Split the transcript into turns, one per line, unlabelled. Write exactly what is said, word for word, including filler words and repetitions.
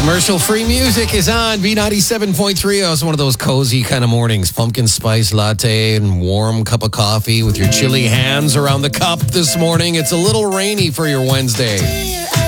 Commercial-free music is on B ninety-seven point three. Oh, it's one of those cozy kind of mornings. Pumpkin spice latte and warm cup of coffee with your chilly hands around the cup this morning. It's a little rainy for your Wednesday.